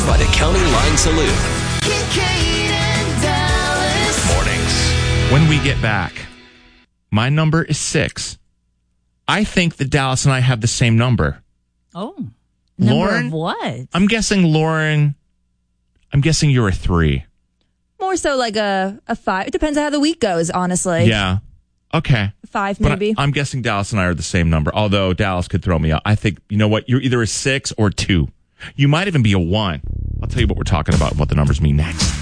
you by the County Line Saloon. Kincaid and Dallas. Mornings. When we get back, my number is 6. I think that Dallas and I have the same number. Oh. Number Lauren, of what? I'm guessing you're a 3. More so like a 5. It depends on how the week goes, honestly. Yeah. Okay. 5 maybe. But I'm guessing Dallas and I are the same number, although Dallas could throw me out. I think, you know what? You're either a 6 or 2. You might even be a 1. I'll tell you what we're talking about, what the numbers mean next.